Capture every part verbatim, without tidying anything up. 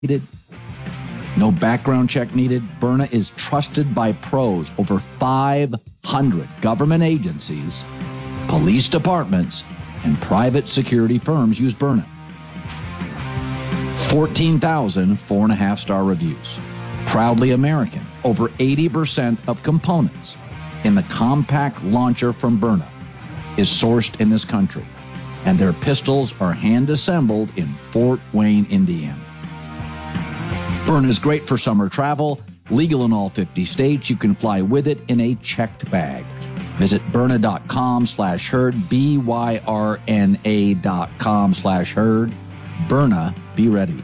needed. No background check needed. Byrna is trusted by pros. Over five hundred government agencies, police departments, and private security firms use Byrna. fourteen thousand four and a half star reviews. Proudly American. Over eighty percent of components in the compact launcher from Byrna is sourced in this country, and their pistols are hand-assembled in Fort Wayne, Indiana. Byrna is great for summer travel, legal in all fifty states. You can fly with it in a checked bag. Visit Byrna.com slash herd, B Y R N A dot com slash herd. Byrna, be ready.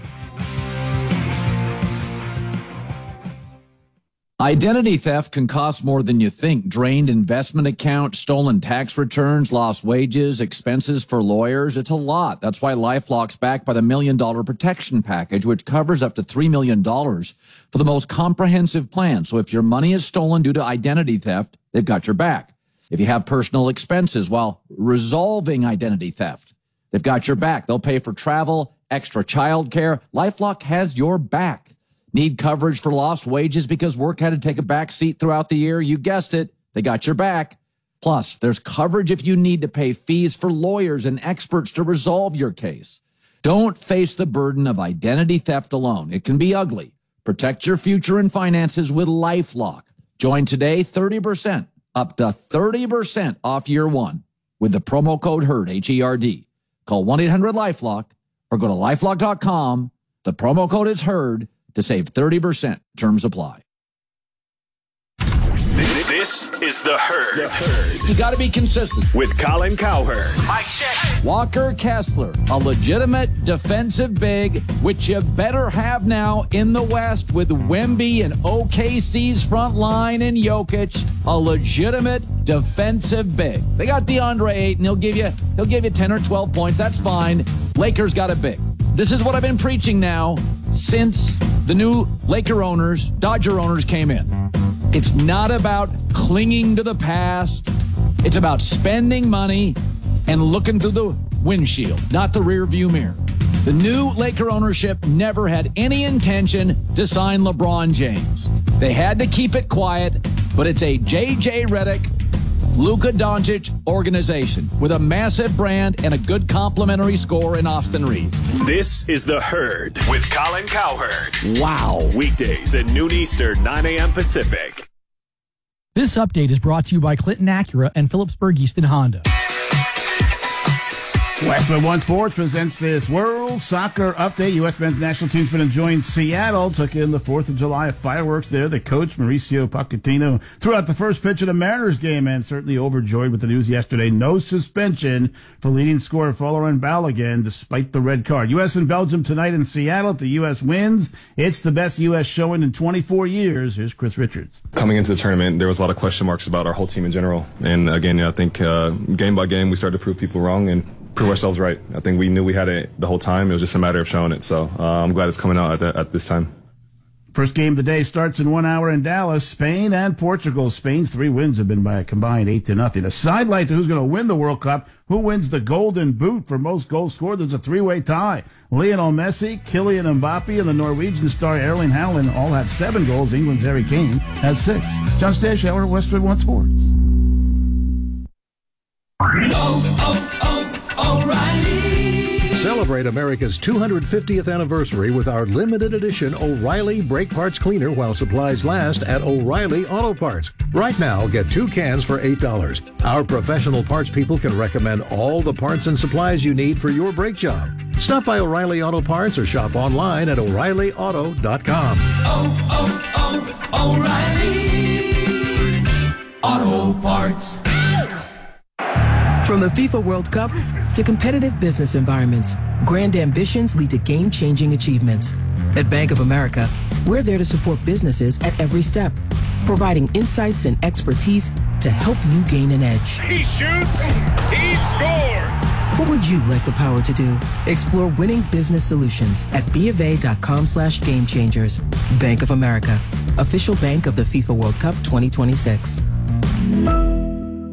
Identity theft can cost more than you think. Drained investment accounts, stolen tax returns, lost wages, expenses for lawyers. It's a lot. That's why LifeLock's backed by the Million Dollar Protection Package, which covers up to three million dollars for the most comprehensive plan. So if your money is stolen due to identity theft, they've got your back. If you have personal expenses while resolving identity theft, they've got your back. They'll pay for travel, extra child care. LifeLock has your back. Need coverage for lost wages because work had to take a back seat throughout the year? You guessed it. They got your back. Plus, there's coverage if you need to pay fees for lawyers and experts to resolve your case. Don't face the burden of identity theft alone. It can be ugly. Protect your future and finances with LifeLock. Join today, thirty percent, up to thirty percent off year one with the promo code HERD, H E R D. Call one eight hundred LifeLock or go to LifeLock dot com. The promo code is HERD. To save thirty percent. Terms apply. This is The Herd. The Herd. You got to be consistent. With Colin Cowherd. Mic check. Walker Kessler, a legitimate defensive big, which you better have now in the West with Wemby and O K C's front line and Jokic, a legitimate defensive big. They got DeAndre Ayton. He'll give you, he'll give you ten or twelve points. That's fine. Lakers got a big. This is what I've been preaching now since the new Laker owners, Dodger owners came in. It's not about clinging to the past. It's about spending money and looking through the windshield, not the rear view mirror. The new Laker ownership never had any intention to sign LeBron James. They had to keep it quiet, but it's a J J Redick, Luka Doncic organization with a massive brand and a good complimentary score in Austin Reeves. This is The Herd with Colin Cowherd. Wow. Weekdays at noon Eastern, nine a.m. Pacific. This update is brought to you by Clinton Acura and Phillipsburg Easton Honda. Westwood One Sports presents this World Soccer Update. U S men's national team's been enjoying Seattle. Took in the fourth of July fireworks there. The coach, Mauricio Pochettino, threw out the first pitch of the Mariners game and certainly overjoyed with the news yesterday. No suspension for leading scorer Folarin Balogun despite the red card. U S and Belgium tonight in Seattle. If the U S wins, it's the best U S showing in twenty-four years. Here's Chris Richards. Coming into the tournament, there was a lot of question marks about our whole team in general. And again, I think uh, game by game, we started to prove people wrong and prove ourselves right. I think we knew we had it the whole time. It was just a matter of showing it. So uh, I'm glad it's coming out at, the, at this time. First game of the day starts in one hour in Dallas. Spain and Portugal. Spain's three wins have been by a combined eight to nothing. A sidelight to who's going to win the World Cup. Who wins the Golden Boot for most goals scored? There's a three-way tie. Lionel Messi, Kylian Mbappe, and the Norwegian star Erling Haaland all have seven goals. England's Harry Kane has six. John Stashower, Westwood One Sports. Oh, oh, oh. O'Reilly. Celebrate America's two hundred fiftieth anniversary with our limited edition O'Reilly Brake Parts Cleaner while supplies last at O'Reilly Auto Parts. Right now, get two cans for eight dollars. Our professional parts people can recommend all the parts and supplies you need for your brake job. Stop by O'Reilly Auto Parts or shop online at O'Reilly Auto dot com. Oh, oh, oh, O'Reilly Auto Parts. From the FIFA World Cup to competitive business environments, grand ambitions lead to game-changing achievements. At Bank of America, we're there to support businesses at every step, providing insights and expertise to help you gain an edge. He shoots, he scores! What would you like the power to do? Explore winning business solutions at BofA.com slash game changers. Bank of America, official bank of the FIFA World Cup twenty twenty-six.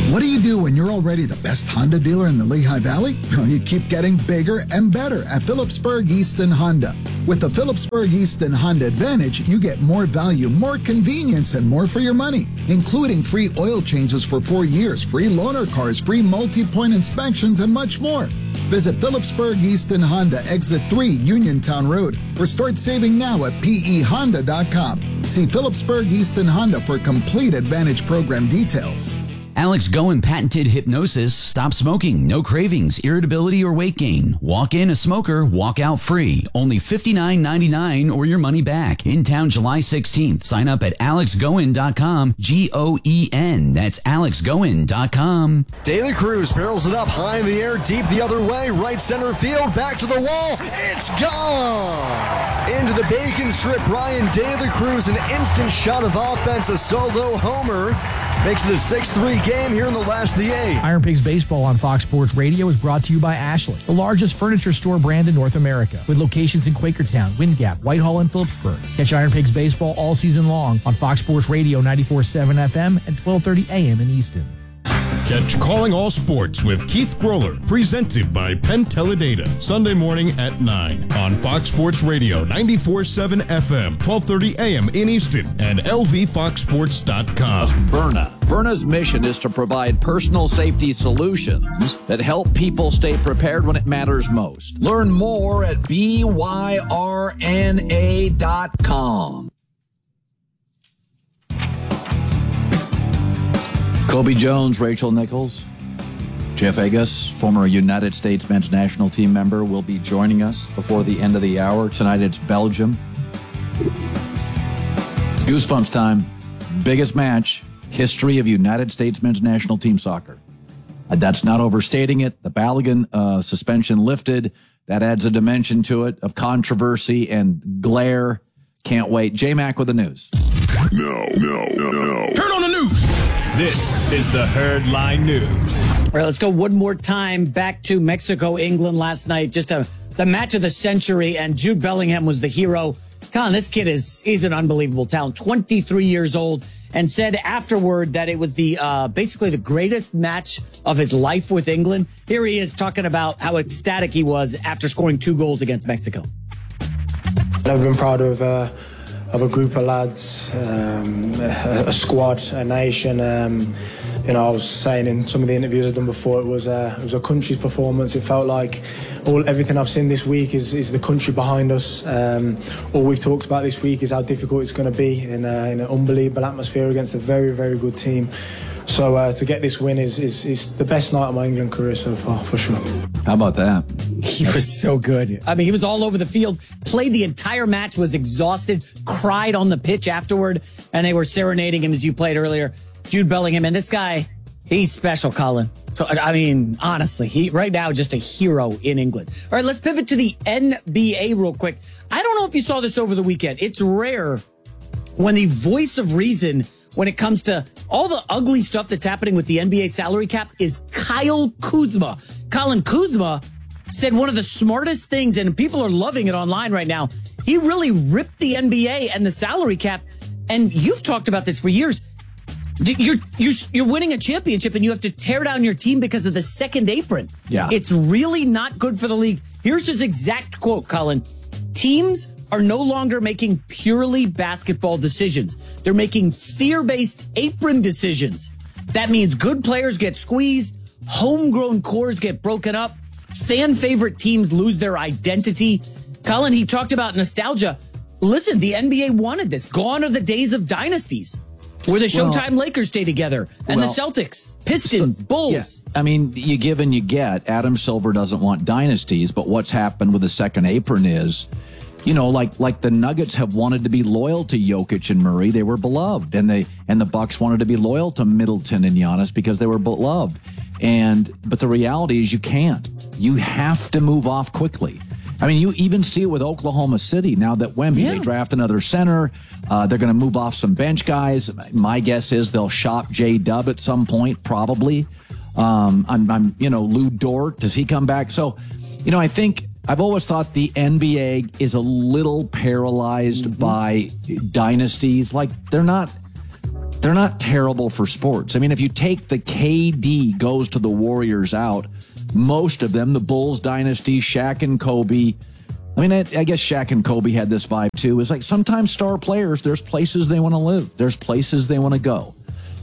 What do you do when you're already the best Honda dealer in the Lehigh Valley? Well, you keep getting bigger and better at Phillipsburg Easton Honda. With the Phillipsburg Easton Honda Advantage, you get more value, more convenience, and more for your money, including free oil changes for four years, free loaner cars, free multi-point inspections, and much more. Visit Phillipsburg Easton Honda, Exit three, Uniontown Road, or start saving now at P E honda dot com. See Phillipsburg Easton Honda for complete Advantage program details. Alex Goen patented hypnosis. Stop smoking. No cravings, irritability, or weight gain. Walk in a smoker, walk out free. Only fifty-nine ninety-nine or your money back. In town July sixteenth. Sign up at alex goen dot com. G O E N. That's alex goen dot com. De La Cruz barrels it up high in the air, deep the other way. Right center field, back to the wall. It's gone! Into the bacon strip, Brian De La Cruz, an instant shot of offense, a solo homer. Makes it a six three game here in the last of the eight. Iron Pigs Baseball on Fox Sports Radio is brought to you by Ashley, the largest furniture store brand in North America, with locations in Quakertown, Wind Gap, Whitehall, and Phillipsburg. Catch Iron Pigs Baseball all season long on Fox Sports Radio ninety-four point seven F M and twelve thirty A M in Easton. Catch Calling All Sports with Keith Groller, presented by Penn Teledata, Sunday morning at nine on Fox Sports Radio ninety-four point seven F M, twelve thirty A M in Easton, and L V fox sports dot com. Byrna. Byrna's mission is to provide personal safety solutions that help people stay prepared when it matters most. Learn more at B Y R N A dot com. Kobe Jones, Rachel Nichols, Jeff Agas, former United States men's national team member, will be joining us before the end of the hour. Tonight it's Belgium. Goosebumps time. Biggest match, history of United States men's national team soccer. Uh, that's not overstating it. The Balogun uh, suspension lifted. That adds a dimension to it of controversy and glare. Can't wait. J-Mac with the news. No, no, no, no. Turn on the news. This is the Herd Line News. All right, let's go one more time back to Mexico, England last night. Just a, the match of the century, and Jude Bellingham was the hero. Colin, this kid is he's an unbelievable talent, twenty-three years old, and said afterward that it was the uh, basically the greatest match of his life with England. Here he is talking about how ecstatic he was after scoring two goals against Mexico. I've been proud of uh, of a group of lads, um, a, a squad, a nation. Um, you know, I was saying in some of the interviews I've done before, it was a, it was a country's performance. It felt like all everything I've seen this week is, is the country behind us. Um, all we've talked about this week is how difficult it's going to be in, a, in an unbelievable atmosphere against a very, very good team. So uh, to get this win is, is is the best night of my England career so far, for sure. How about that? He was so good. I mean, he was all over the field, played the entire match, was exhausted, cried on the pitch afterward, and they were serenading him as you played earlier. Jude Bellingham, and this guy, he's special, Colin. So, I mean, honestly, he right now just a hero in England. All right, let's pivot to the N B A real quick. I don't know if you saw this over the weekend. It's rare when the voice of reason when it comes to all the ugly stuff that's happening with the N B A salary cap is Kyle Kuzma. Colin Kuzma said one of the smartest things, and people are loving it online right now. He really ripped the N B A and the salary cap. And you've talked about this for years. You're, you're, you're winning a championship and you have to tear down your team because of the second apron. Yeah. It's really not good for the league. Here's his exact quote, Colin. Teams are no longer making purely basketball decisions. They're making fear-based apron decisions. That means good players get squeezed, homegrown cores get broken up, fan favorite teams lose their identity. Colin, he talked about nostalgia. Listen, the N B A wanted this. Gone are the days of dynasties where the Showtime well, Lakers stay together and well, the Celtics, Pistons, so, Bulls. Yeah. I mean, you give and you get. Adam Silver doesn't want dynasties, but what's happened with the second apron is, you know, like like the Nuggets have wanted to be loyal to Jokic and Murray. They were beloved. And they and the Bucks wanted to be loyal to Middleton and Giannis because they were beloved. And but the reality is you can't. You have to move off quickly. I mean, you even see it with Oklahoma City now that Wemby, yeah. they draft another center. Uh, they're going to move off some bench guys. My guess is they'll shop J-Dub at some point, probably. Um, I'm, I'm, you know, Lou Dort, does he come back? So, you know, I think I've always thought the N B A is a little paralyzed mm-hmm. by dynasties. Like, they're not, they're not terrible for sports. I mean, if you take the K D goes to the Warriors out, most of them, the Bulls dynasty, Shaq and Kobe. I mean, I, I guess Shaq and Kobe had this vibe too. It's like sometimes star players, there's places they want to live. There's places they want to go.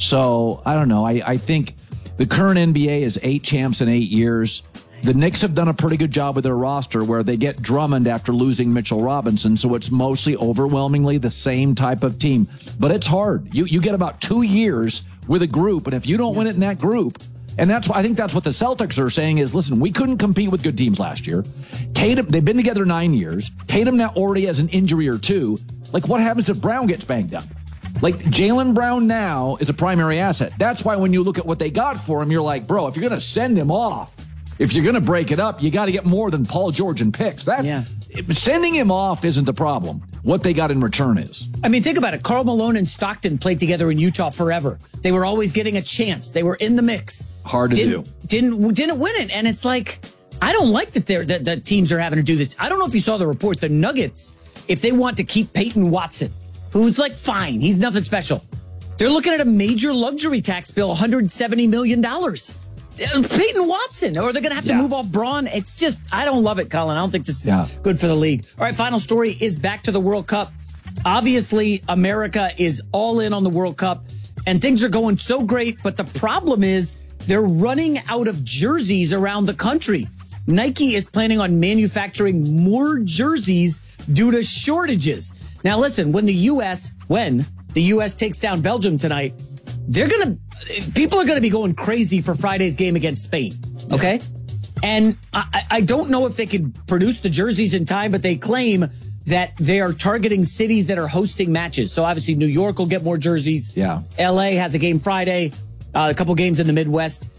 So I don't know. I, I think the current N B A is eight champs in eight years. The Knicks have done a pretty good job with their roster where they get Drummond after losing Mitchell Robinson, so it's mostly overwhelmingly the same type of team. But it's hard. You you get about two years with a group, and if you don't win it in that group, and that's why I think that's what the Celtics are saying is, listen, we couldn't compete with good teams last year. Tatum, they've been together nine years. Tatum now already has an injury or two. Like, what happens if Brown gets banged up? Like, Jaylen Brown now is a primary asset. That's why when you look at what they got for him, you're like, bro, if you're going to send him off, if you're going to break it up, you got to get more than Paul George and picks. That yeah. Sending him off isn't the problem. What they got in return is. I mean, think about it. Karl Malone and Stockton played together in Utah forever. They were always getting a chance. They were in the mix. Hard to didn't, do. Didn't didn't win it. And it's like, I don't like that they're that, that teams are having to do this. I don't know if you saw the report. The Nuggets, if they want to keep Peyton Watson, who's like fine, he's nothing special, they're looking at a major luxury tax bill, one hundred seventy million dollars. Peyton Watson, or they're going to have to yeah. move off Braun. It's just, I don't love it, Colin. I don't think this is yeah. good for the league. All right, final story is back to the World Cup. Obviously, America is all in on the World Cup, and things are going so great, but the problem is they're running out of jerseys around the country. Nike is planning on manufacturing more jerseys due to shortages. Now, listen, when the U S, when the U S takes down Belgium tonight, they're going to, people are going to be going crazy for Friday's game against Spain. Okay. And I, I don't know if they can produce the jerseys in time, but they claim that they are targeting cities that are hosting matches. So obviously New York will get more jerseys. Yeah. L A has a game Friday, uh, a couple games in the Midwest.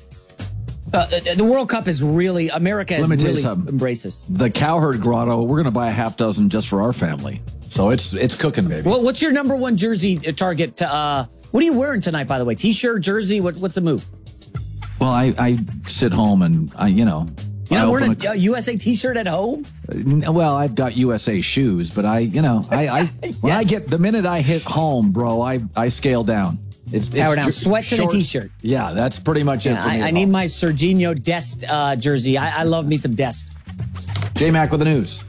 Uh, the World Cup is really, America has really embraced this. The Cowherd Grotto, we're going to buy a half dozen just for our family. So it's, it's cooking, baby. Well, what's your number one jersey target to, uh, what are you wearing tonight, by the way? T-shirt, jersey? What, what's the move? Well, I, I sit home and, I, you know. You're not wearing a, a U S A T-shirt at home? Uh, well, I've got U S A shoes, but I, you know, I, I yes. when I get, the minute I hit home, bro, I, I scale down. It's, Power it's down. Sweats short, and a T-shirt. Yeah, that's pretty much yeah, it for me. I, I need my Serginho Dest uh, jersey. I, I love me some Dest. J-Mac with the news.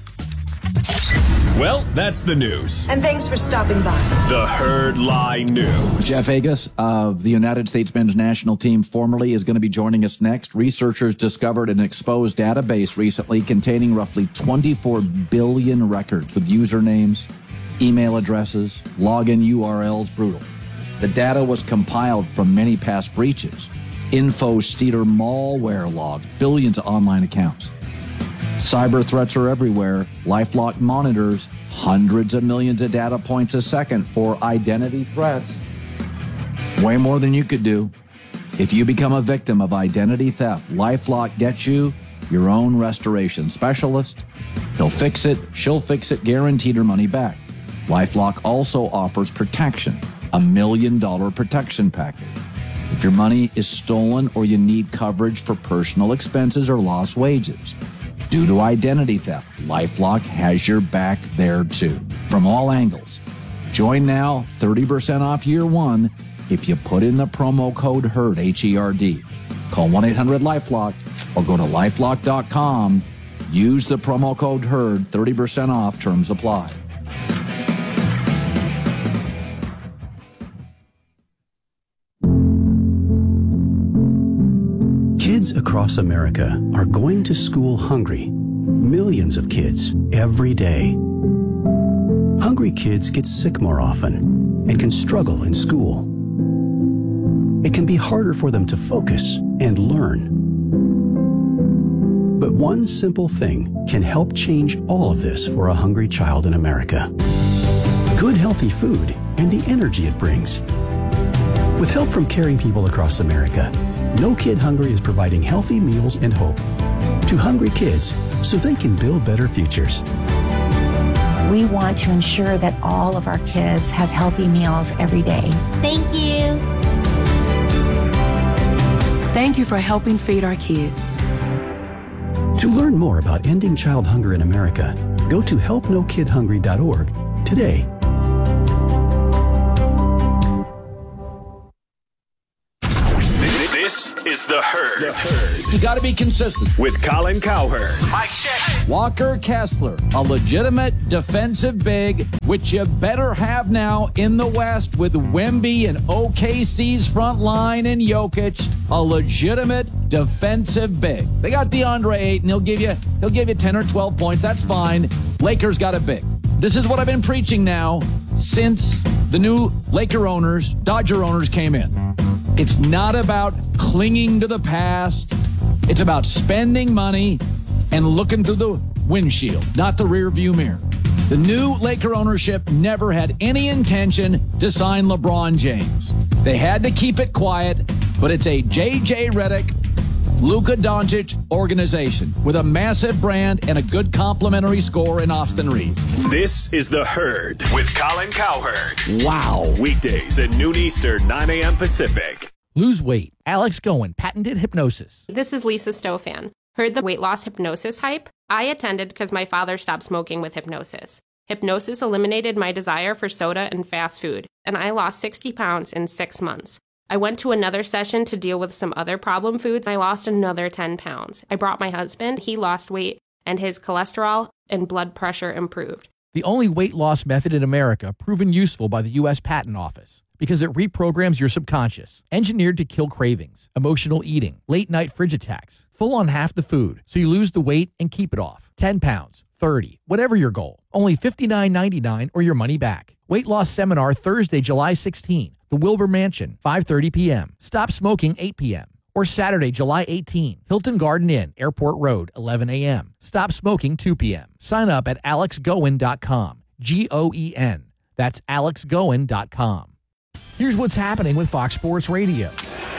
Well, that's the news. And thanks for stopping by. The Herd Lie News. Jeff Agus of the United States men's national team formerly is going to be joining us next. Researchers discovered an exposed database recently containing roughly twenty-four billion records with usernames, email addresses, login U R Ls. Brutal. The data was compiled from many past breaches. InfoSteater malware logs billions of online accounts. Cyber threats are everywhere. LifeLock monitors hundreds of millions of data points a second for identity threats. Way more than you could do. If you become a victim of identity theft, LifeLock gets you your own restoration specialist. He'll fix it, she'll fix it, guaranteed her money back. LifeLock also offers protection, a million dollar protection package. If your money is stolen or you need coverage for personal expenses or lost wages due to identity theft, LifeLock has your back there too, from all angles. Join now, thirty percent off year one if you put in the promo code HERD, H E R D. Call one eight hundred LifeLock or go to lifelock dot com. Use the promo code HERD, thirty percent off, terms apply. Kids across America are going to school hungry. Millions of kids every day. Hungry kids get sick more often and can struggle in school. It can be harder for them to focus and learn. But one simple thing can help change all of this for a hungry child in America. Good healthy food and the energy it brings. With help from caring people across America, No Kid Hungry is providing healthy meals and hope to hungry kids so they can build better futures. We want to ensure that all of our kids have healthy meals every day. Thank you. Thank you for helping feed our kids. To learn more about ending child hunger in America, go to help no kid hungry dot org today. This is The Herd. The Herd. You got to be consistent. With Colin Cowherd. Mike check. Walker Kessler, a legitimate defensive big, which you better have now in the West with Wemby and O K C's front line and Jokic, a legitimate defensive big. They got DeAndre Ayton. He'll give you, he'll give you ten or twelve points. That's fine. Lakers got a big. This is what I've been preaching now since the new Laker owners, Dodger owners came in. It's not about clinging to the past. It's about spending money and looking through the windshield, not the rear view mirror. The new Laker ownership never had any intention to sign LeBron James. They had to keep it quiet, but it's a J J Redick, Luka Doncic organization with a massive brand and a good complimentary score in Austin Reeves. This is The Herd with Colin Cowherd. Wow. Weekdays at noon Eastern, nine a.m. Pacific. Lose weight. Alex Goen, patented hypnosis. This is Lisa Stofan. Heard the weight loss hypnosis hype? I attended because my father stopped smoking with hypnosis. Hypnosis eliminated my desire for soda and fast food, and I lost sixty pounds in six months. I went to another session to deal with some other problem foods. I lost another ten pounds. I brought my husband. He lost weight, and his cholesterol and blood pressure improved. The only weight loss method in America proven useful by the U S Patent Office because it reprograms your subconscious, engineered to kill cravings, emotional eating, late night fridge attacks, full on half the food, so you lose the weight and keep it off. ten pounds, thirty, whatever your goal. Only fifty-nine ninety-nine or your money back. Weight loss seminar Thursday, July sixteenth. The Wilbur Mansion, five thirty p.m. Stop smoking, eight p.m. Or Saturday, July eighteenth. Hilton Garden Inn, Airport Road, eleven a.m. Stop smoking, two p.m. Sign up at alex goen dot com. G O E N. That's alex goen dot com. Here's what's happening with Fox Sports Radio.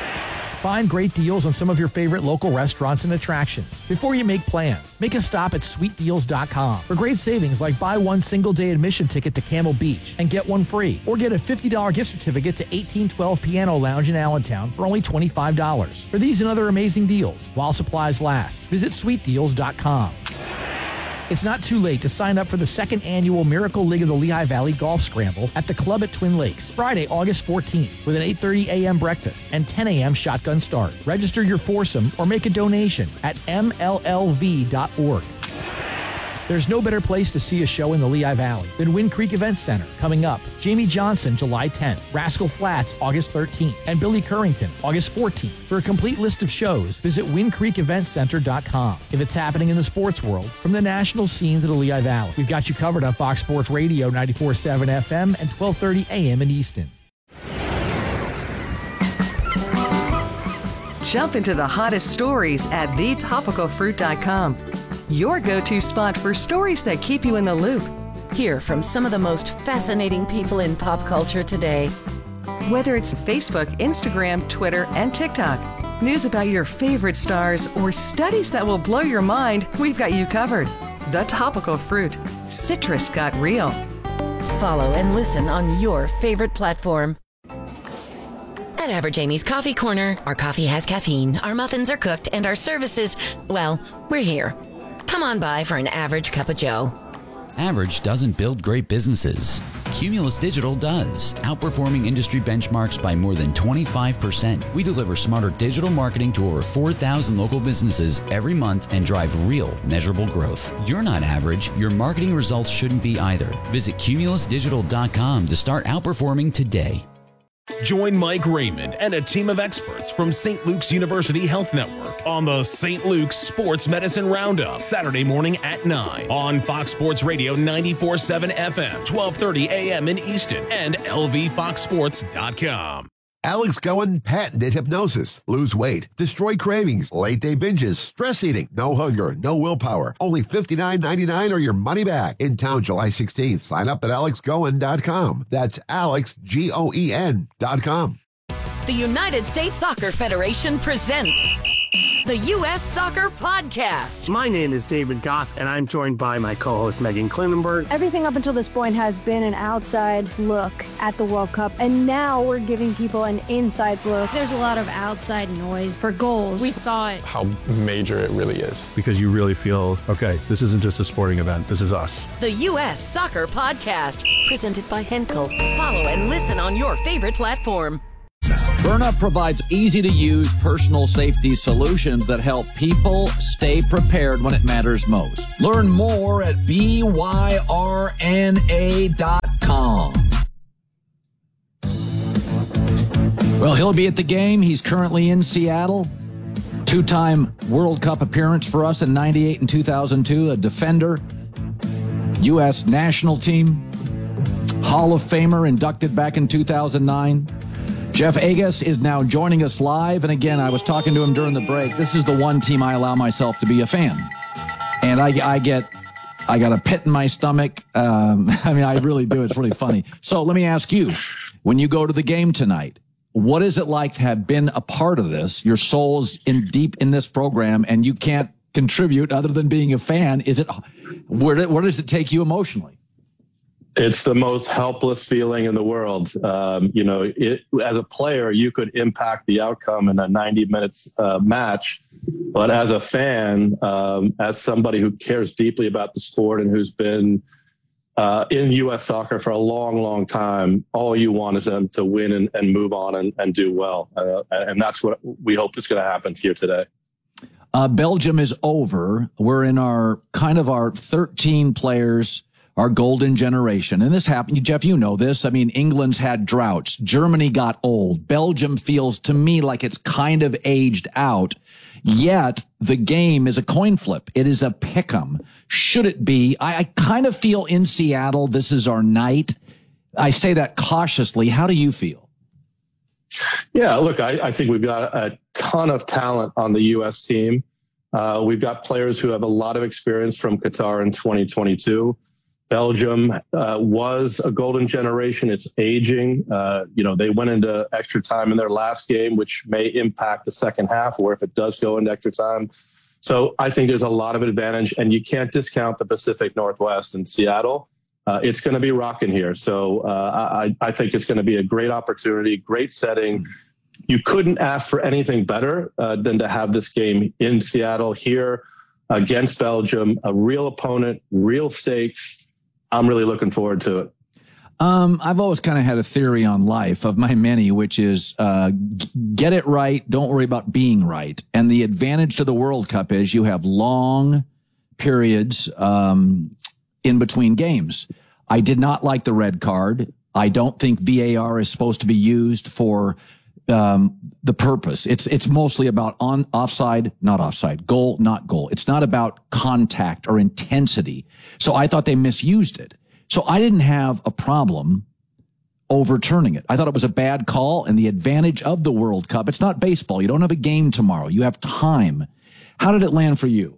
Find great deals on some of your favorite local restaurants and attractions. Before you make plans, make a stop at sweet deals dot com for great savings like buy one single-day admission ticket to Camel Beach and get one free. Or get a fifty dollars gift certificate to eighteen twelve Piano Lounge in Allentown for only twenty-five dollars. For these and other amazing deals, while supplies last, visit sweet deals dot com. It's not too late to sign up for the second annual Miracle League of the Lehigh Valley Golf Scramble at the club at Twin Lakes, Friday, August fourteenth, with an eight thirty a.m. breakfast and ten a.m. shotgun start. Register your foursome or make a donation at m l l v dot org. There's no better place to see a show in the Lehigh Valley than Wind Creek Events Center. Coming up, Jamie Johnson, July tenth, Rascal Flatts, August thirteenth, and Billy Currington, August fourteenth. For a complete list of shows, visit wind creek events center dot com. If it's happening in the sports world, from the national scene to the Lehigh Valley, we've got you covered on Fox Sports Radio ninety-four point seven F M and twelve thirty a m in Easton. Jump into the hottest stories at the topical fruit dot com. Your go-to spot for stories that keep you in the loop. Hear from some of the most fascinating people in pop culture today. Whether it's Facebook, Instagram, Twitter, and TikTok, news about your favorite stars, or studies that will blow your mind, we've got you covered. The Topical Fruit. Citrus got real. Follow and listen on your favorite platform. At Average Amy's Coffee Corner, our coffee has caffeine, our muffins are cooked, and our services, well, we're here. Come on by for an average cup of joe. Average doesn't build great businesses. Cumulus Digital does, outperforming industry benchmarks by more than twenty-five percent. We deliver smarter digital marketing to over four thousand local businesses every month and drive real, measurable growth. You're not average. Your marketing results shouldn't be either. Visit cumulus digital dot com to start outperforming today. Join Mike Raymond and a team of experts from Saint Luke's University Health Network on the Saint Luke's Sports Medicine Roundup, Saturday morning at nine on Fox Sports Radio ninety-four point seven F M, twelve thirty a m in Easton, and L V fox sports dot com. Alex Goen, patented hypnosis. Lose weight, destroy cravings, late day binges, stress eating, no hunger, no willpower. Only fifty-nine ninety-nine or your money back. In town July sixteenth. Sign up at alex goen dot com. That's Alex, G O E N dot com. The United States Soccer Federation presents the U S Soccer Podcast. My name is David Goss, and I'm joined by my co-host Megan Klinenberg. Everything up until this point has been an outside look at the World Cup, and now we're giving people an inside look. There's a lot of outside noise for goals. We thought how major it really is. Because you really feel, okay, this isn't just a sporting event, this is us. The U S Soccer Podcast, presented by Henkel. Follow and listen on your favorite platform. podcasts. Byrna provides easy-to-use personal safety solutions that help people stay prepared when it matters most. Learn more at B Y R N A dot com. Well, he'll be at the game. He's currently in Seattle. Two-time World Cup appearance for us in ninety-eight and two thousand two, a defender, U S national team, Hall of Famer, inducted back in two thousand nine. Jeff Agas is now joining us live. And again, I was talking to him during the break. This is the one team I allow myself to be a fan. And I, I get, I got a pit in my stomach. Um, I mean, I really do. It's really funny. So let me ask you, when you go to the game tonight, what is it like to have been a part of this? Your soul's in deep in this program and you can't contribute other than being a fan. Is it, where, where does it take you emotionally? It's the most helpless feeling in the world. Um, you know, it, as a player, you could impact the outcome in a ninety minutes uh, match. But as a fan, um, as somebody who cares deeply about the sport and who's been Uh, in U S soccer for a long, long time, all you want is them to win and, and move on and, and do well. Uh, and that's what we hope is going to happen here today. Uh, Belgium is over. We're in our kind of our thirteen players, our golden generation. And this happened, Jeff, you know this. I mean, England's had droughts. Germany got old. Belgium feels to me like it's kind of aged out. Yet the game is a coin flip. It is a pick'em. Should it be? I, I kind of feel in Seattle, this is our night. I say that cautiously. How do you feel? Yeah, look, I, I think we've got a ton of talent on the U S team. Uh, we've got players who have a lot of experience from Qatar in twenty twenty-two. Belgium uh, was a golden generation. It's aging. Uh, you know, they went into extra time in their last game, which may impact the second half, or if it does go into extra time. So I think there's a lot of advantage, and you can't discount the Pacific Northwest and Seattle. Uh, it's going to be rocking here. So uh, I, I think it's going to be a great opportunity, great setting. You couldn't ask for anything better uh, than to have this game in Seattle here against Belgium, a real opponent, real stakes. I'm really looking forward to it. Um, I've always kind of had a theory on life of my many, which is uh, get it right. Don't worry about being right. And the advantage to the World Cup is you have long periods um, in between games. I did not like the red card. I don't think V A R is supposed to be used for um, the purpose. It's it's mostly about on offside, not offside, goal, not goal. It's not about contact or intensity. So I thought they misused it. So I didn't have a problem overturning it. I thought it was a bad call, and the advantage of the World Cup, it's not baseball. You don't have a game tomorrow. You have time. How did it land for you?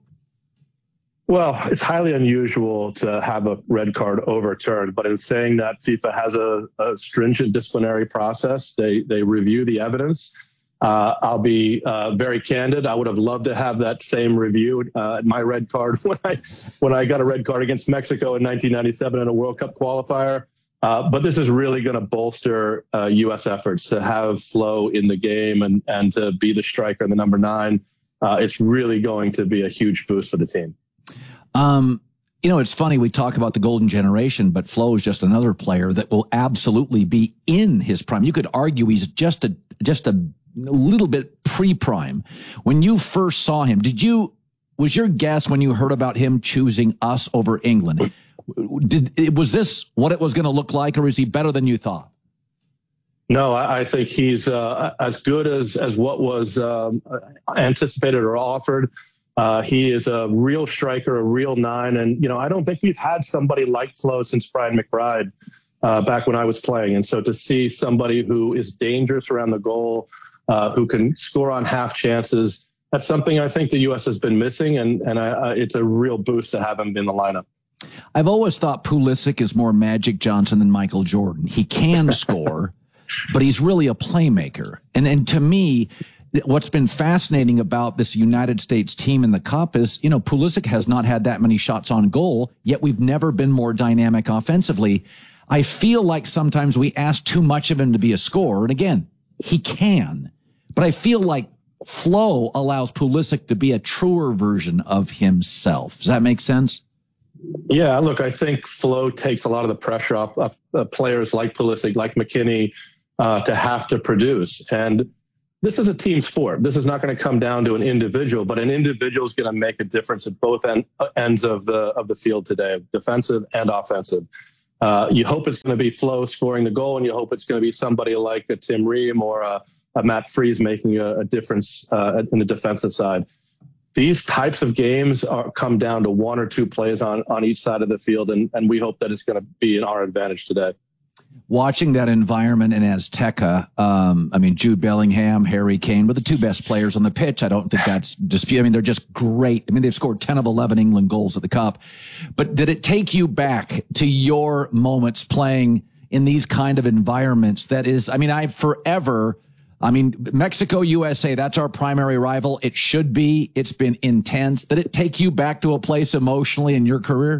Well, it's highly unusual to have a red card overturned, but in saying that, FIFA has a, a stringent disciplinary process. They they review the evidence. Uh, I'll be uh, very candid. I would have loved to have that same review. Uh, my red card when I when I got a red card against Mexico in nineteen ninety-seven in a World Cup qualifier. Uh, but this is really going to bolster uh, U S efforts to have flow in the game and and to be the striker and the number nine. Uh, it's really going to be a huge boost for the team. Um, you know, it's funny. We talk about the golden generation, but Flo is just another player that will absolutely be in his prime. You could argue he's just a just a little bit pre-prime. When you first saw him, did you was your guess when you heard about him choosing us over England? Did was this what it was going to look like, or is he better than you thought? No, I, I think he's uh, as good as as what was um, anticipated or offered. Uh, he is a real striker, a real nine. And, you know, I don't think we've had somebody like Flo since Brian McBride uh, back when I was playing. And so to see somebody who is dangerous around the goal, uh, who can score on half chances, that's something I think the U S has been missing. And, and I, it's a real boost to have him in the lineup. I've always thought Pulisic is more Magic Johnson than Michael Jordan. He can score, but he's really a playmaker. And, and to me, what's been fascinating about this United States team in the Cup is, you know, Pulisic has not had that many shots on goal, yet we've never been more dynamic offensively. I feel like sometimes we ask too much of him to be a scorer. And again, he can. But I feel like Flo allows Pulisic to be a truer version of himself. Does that make sense? Yeah, look, I think Flo takes a lot of the pressure off of uh, players like Pulisic, like McKinney, uh, to have to produce. And this is a team sport. This is not going to come down to an individual, but an individual is going to make a difference at both end, ends of the of the field today, defensive and offensive. Uh, you hope it's going to be Flo scoring the goal, and you hope it's going to be somebody like a Tim Ream or a, a Matt Freese making a, a difference uh, in the defensive side. These types of games are, come down to one or two plays on, on each side of the field, and, and we hope that it's going to be in our advantage today. Watching that environment in Azteca, um, I mean, Jude Bellingham, Harry Kane were the two best players on the pitch. I don't think that's dispute. I mean, they're just great. I mean, they've scored ten of eleven England goals at the Cup. But did it take you back to your moments playing in these kind of environments? That is, I mean, I forever, I mean, Mexico, U S A, that's our primary rival. It should be. It's been intense. Did it take you back to a place emotionally in your career?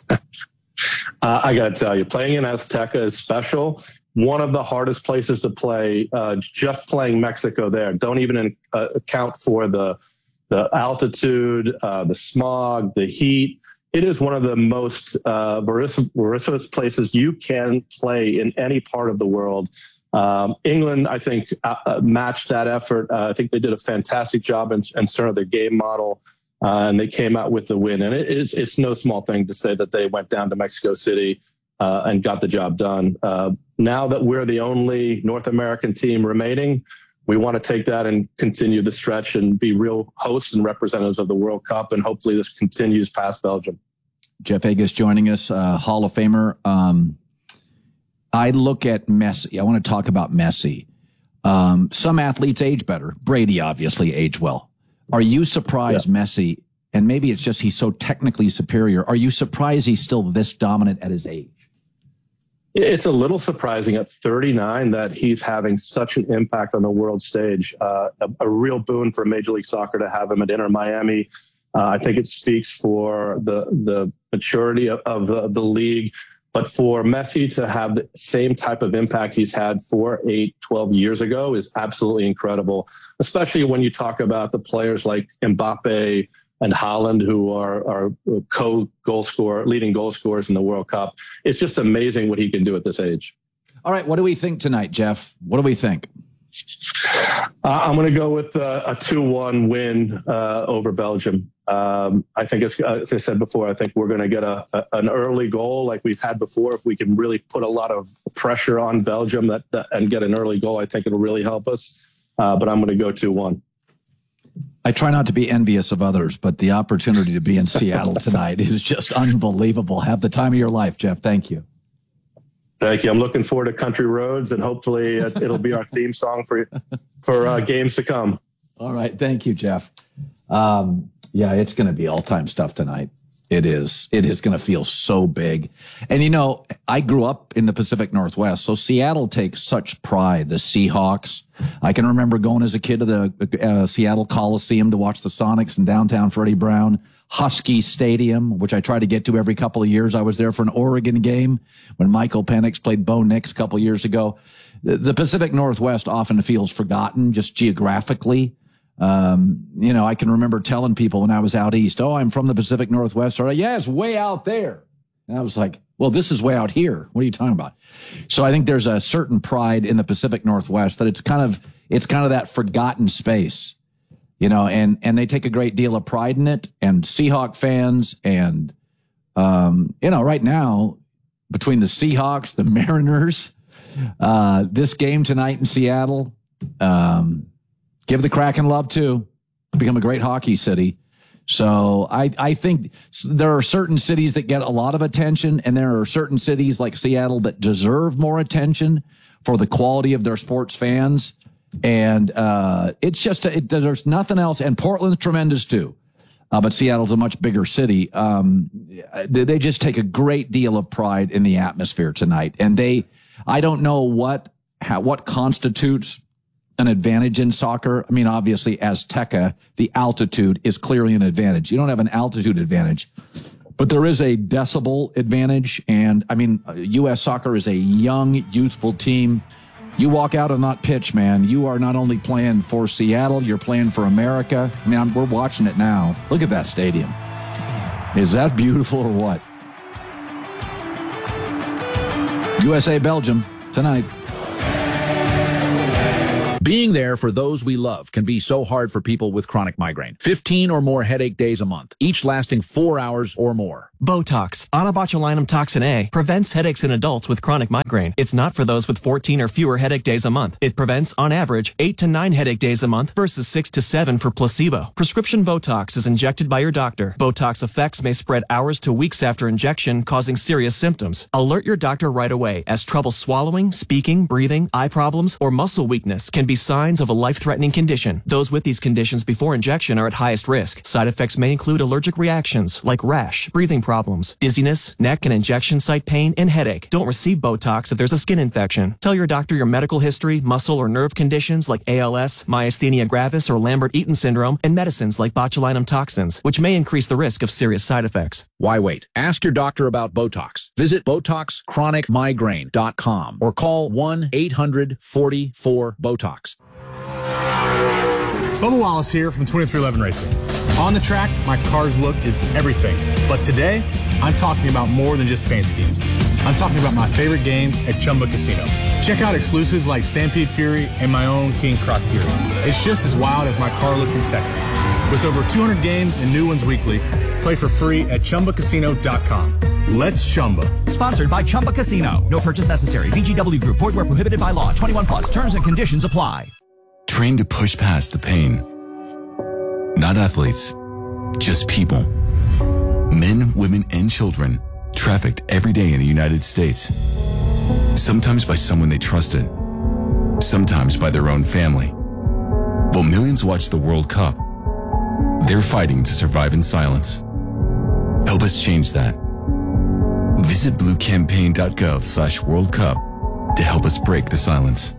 Uh, I got to tell you, playing in Azteca is special. One of the hardest places to play, uh, just playing Mexico there. Don't even uh, account for the the altitude, uh, the smog, the heat. It is one of the most uh, vociferous places you can play in any part of the world. Um, England, I think, uh, matched that effort. Uh, I think they did a fantastic job in, in sort of their game model. Uh, and they came out with the win. And it, it's, it's no small thing to say that they went down to Mexico City uh, and got the job done. Uh, now that we're the only North American team remaining, we want to take that and continue the stretch and be real hosts and representatives of the World Cup. And hopefully this continues past Belgium. Jeff Agoos joining us, uh, Hall of Famer. Um, I look at Messi. I want to talk about Messi. Um, some athletes age better. Brady obviously aged well. Are you surprised, yeah. Messi, and maybe it's just he's so technically superior, are you surprised he's still this dominant at his age? It's a little surprising at thirty-nine that he's having such an impact on the world stage. Uh, a, a real boon for Major League Soccer to have him at Inter Miami. Uh, I think it speaks for the the maturity of, of the, the league. But for Messi to have the same type of impact he's had four, eight, twelve years ago is absolutely incredible, especially when you talk about the players like Mbappe and Haaland, who are, are co-goal scorer, leading goal scorers in the World Cup. It's just amazing what he can do at this age. All right, what do we think tonight, Jeff? What do we think? Uh, I'm going to go with uh, a two one win uh, over Belgium. Um, I think, it's, uh, as I said before, I think we're going to get a, a an early goal like we've had before. If we can really put a lot of pressure on Belgium that, that and get an early goal, I think it'll really help us. Uh, but I'm going to go two one. I try not to be envious of others, but the opportunity to be in Seattle tonight is just unbelievable. Have the time of your life, Jeff. Thank you. Thank you. I'm looking forward to Country Roads, and hopefully it'll be our theme song for for uh, games to come. All right. Thank you, Jeff. Um, yeah, it's going to be all-time stuff tonight. It is. It is going to feel so big. And, you know, I grew up in the Pacific Northwest, so Seattle takes such pride. The Seahawks. I can remember going as a kid to the uh, Seattle Coliseum to watch the Sonics in downtown Freddie Brown. Husky Stadium, which I try to get to every couple of years. I was there for an Oregon game when Michael Penix played Bo Nix a couple of years ago. The, the Pacific Northwest often feels forgotten just geographically. Um, you know, I can remember telling people when I was out east, oh, I'm from the Pacific Northwest. Or, yeah, it's way out there. And I was like, well, this is way out here. What are you talking about? So I think there's a certain pride in the Pacific Northwest that it's kind of, it's kind of that forgotten space. You know, and, and they take a great deal of pride in it, and Seahawk fans and, um, you know, right now between the Seahawks, the Mariners, uh, this game tonight in Seattle, um, give the Kraken love too. It's become a great hockey city. So I, I think there are certain cities that get a lot of attention, and there are certain cities like Seattle that deserve more attention for the quality of their sports fans. And uh, it's just, a, it, there's nothing else. And Portland's tremendous too. Uh, but Seattle's a much bigger city. Um, they, they just take a great deal of pride in the atmosphere tonight. And they, I don't know what, how, what constitutes an advantage in soccer. I mean, obviously, Azteca, the altitude is clearly an advantage. You don't have an altitude advantage, but there is a decibel advantage. And I mean, U S Soccer is a young, youthful team. You walk out on that pitch, man, you are not only playing for Seattle, you're playing for America. I mean, I'm, we're watching it now. Look at that stadium. Is that beautiful or what? U S A Belgium tonight. Being there for those we love can be so hard for people with chronic migraine. fifteen or more headache days a month, each lasting four hours or more. Botox, onabotulinum toxin A, prevents headaches in adults with chronic migraine. It's not for those with fourteen or fewer headache days a month. It prevents, on average, eight to nine headache days a month versus six to seven for placebo. Prescription Botox is injected by your doctor. Botox effects may spread hours to weeks after injection, causing serious symptoms. Alert your doctor right away, as trouble swallowing, speaking, breathing, eye problems, or muscle weakness can be signs of a life-threatening condition. Those with these conditions before injection are at highest risk. Side effects may include allergic reactions like rash, breathing problems, dizziness, neck and injection site pain, and headache. Don't receive Botox if there's a skin infection. Tell your doctor your medical history, muscle or nerve conditions like A L S, myasthenia gravis, or Lambert-Eaton syndrome, and medicines like botulinum toxins, which may increase the risk of serious side effects. Why wait? Ask your doctor about Botox. Visit Botox Chronic Migraine dot com or call one eight hundred forty-four BOTOX. Bubba Wallace here from twenty-three eleven Racing. On the track, my car's look is everything. But today, I'm talking about more than just paint schemes. I'm talking about my favorite games at Chumba Casino. Check out exclusives like Stampede Fury and my own King Croc Fury. It's just as wild as my car look in Texas. With over two hundred games and new ones weekly, play for free at Chumba Casino dot com. Let's Chumba. Sponsored by Chumba Casino. No purchase necessary. V G W Group. Void where prohibited by law. twenty-one plus. Terms and conditions apply. Trained to push past the pain. Not athletes, just people. Men, women, and children trafficked every day in the United States. Sometimes by someone they trusted. Sometimes by their own family. While millions watch the World Cup, they're fighting to survive in silence. Help us change that. Visit blue campaign dot gov slash World Cup to help us break the silence.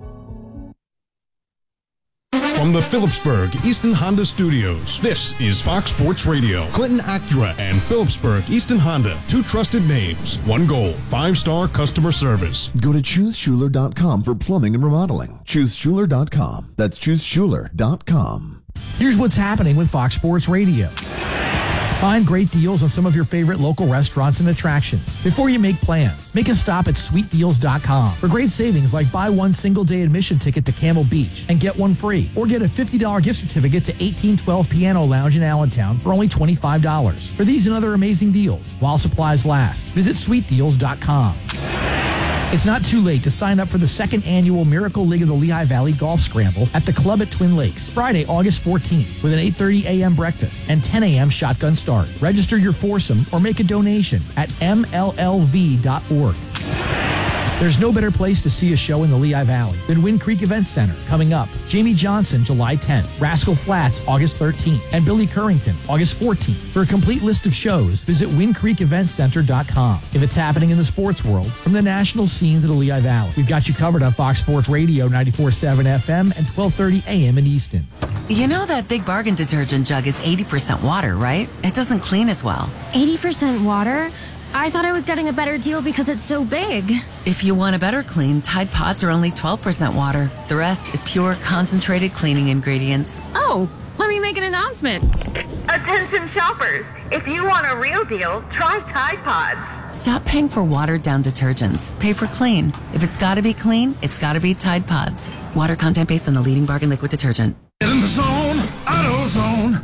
From the Phillipsburg Easton Honda Studios, this is Fox Sports Radio. Clinton Acura and Phillipsburg Easton Honda, two trusted names, one goal, five-star customer service. Go to choose schuler dot com for plumbing and remodeling. choose schuler dot com. That's choose schuler dot com. Here's what's happening with Fox Sports Radio. Find great deals on some of your favorite local restaurants and attractions. Before you make plans, make a stop at sweet deals dot com for great savings like buy one single-day admission ticket to Camel Beach and get one free. Or get a fifty dollars gift certificate to eighteen twelve Piano Lounge in Allentown for only twenty-five dollars. For these and other amazing deals, while supplies last, visit sweet deals dot com. It's not too late to sign up for the second annual Miracle League of the Lehigh Valley Golf Scramble at the Club at Twin Lakes, Friday, August fourteenth, with an eight thirty a.m. breakfast and ten a.m. shotgun start. Register your foursome or make a donation at M L L V dot org. There's no better place to see a show in the Lehigh Valley than Wind Creek Events Center. Coming up, Jamie Johnson, July tenth, Rascal Flatts, August thirteenth, and Billy Currington, August fourteenth. For a complete list of shows, visit wind creek events center dot com. If it's happening in the sports world, from the national scene to the Lehigh Valley, we've got you covered on Fox Sports Radio ninety-four point seven F M and twelve thirty A M in Easton. You know that Big Bargain detergent jug is eighty percent water, right? It doesn't clean as well. eighty percent water? I thought I was getting a better deal because it's so big. If you want a better clean, Tide Pods are only twelve percent water. The rest is pure, concentrated cleaning ingredients. Oh, let me make an announcement. Attention shoppers, if you want a real deal, try Tide Pods. Stop paying for watered-down detergents. Pay for clean. If it's gotta be clean, it's gotta be Tide Pods. Water content based on the leading bargain liquid detergent. Get in the zone, AutoZone.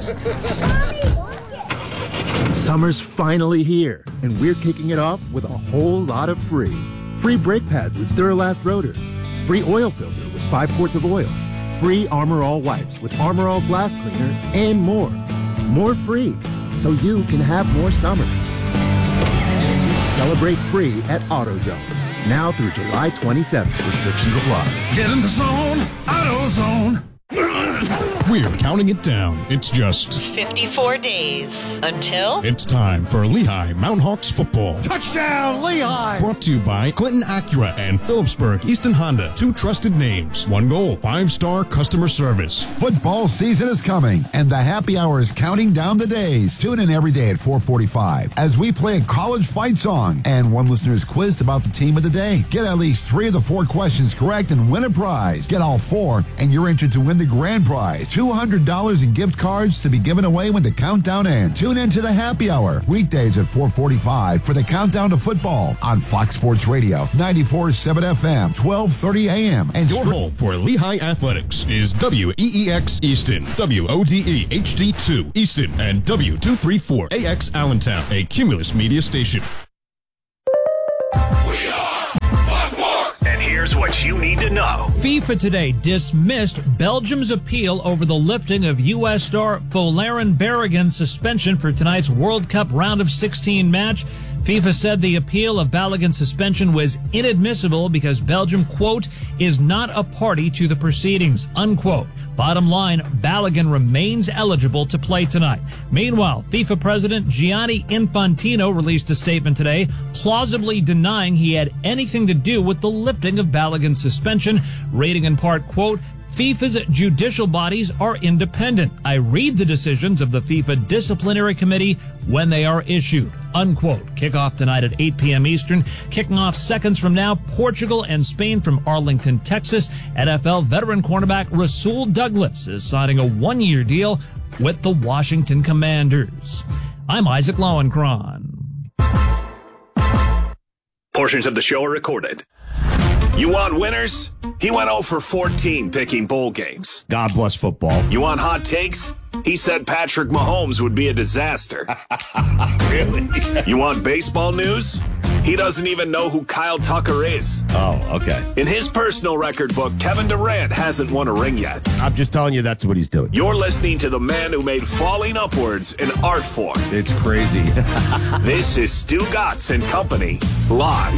Summer's finally here, and we're kicking it off with a whole lot of free. Free brake pads with Duralast rotors. Free oil filter with five quarts of oil. Free Armor All wipes with Armor All glass cleaner, and more. More free, so you can have more summer. Celebrate free at AutoZone. Now through July twenty-seventh. Restrictions apply. Get in the zone, AutoZone. We're counting it down. It's just fifty-four days until it's time for Lehigh Mountain Hawks football. Touchdown, Lehigh! Brought to you by Clinton Acura and Phillipsburg Easton Honda. Two trusted names. One goal, five-star customer service. Football season is coming, and the happy hour is counting down the days. Tune in every day at four forty-five as we play a college fight song, and one listener is quizzed about the team of the day. Get at least three of the four questions correct and win a prize. Get all four, and you're entered to win the grand prize. two hundred dollars in gift cards to be given away when the countdown ends. Tune in to the happy hour, weekdays at four forty-five for the countdown to football on Fox Sports Radio, ninety-four point seven F M, twelve thirty A M. And your home for Lehigh Athletics is W E E X Easton, W O D E H D two Easton, and W two thirty-four A X Allentown, a Cumulus Media station. And here's what you need to know. FIFA today dismissed Belgium's appeal over the lifting of U S star Folarin Balogun's suspension for tonight's World Cup round of sixteen match. FIFA said the appeal of Balogun's suspension was inadmissible because Belgium, quote, is not a party to the proceedings, unquote. Bottom line, Balogun remains eligible to play tonight. Meanwhile, FIFA President Gianni Infantino released a statement today, plausibly denying he had anything to do with the lifting of Balogun's suspension, rating in part, quote, FIFA's judicial bodies are independent. I read the decisions of the FIFA Disciplinary Committee when they are issued, unquote. Kickoff tonight at eight p.m. Eastern. Kicking off seconds from now, Portugal and Spain from Arlington, Texas. N F L veteran cornerback Rasul Douglas is signing a one-year deal with the Washington Commanders. I'm Isaac Lowenkron. Portions of the show are recorded. You want winners? He went oh for fourteen picking bowl games. God bless football. You want hot takes? He said Patrick Mahomes would be a disaster. Really? You want baseball news? He doesn't even know who Kyle Tucker is. Oh, okay. In his personal record book, Kevin Durant hasn't won a ring yet. I'm just telling you that's what he's doing. You're listening to the man who made falling upwards an art form. It's crazy. This is Stu Gatz and Company, live.